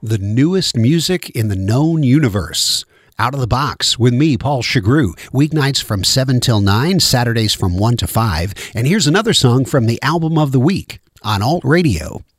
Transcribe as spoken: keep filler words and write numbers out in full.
The newest music in the known universe. Out of the Box with me, Paul Chagru. Weeknights from seven till nine, Saturdays from one to five. And here's another song from the album of the week on Alt Radio.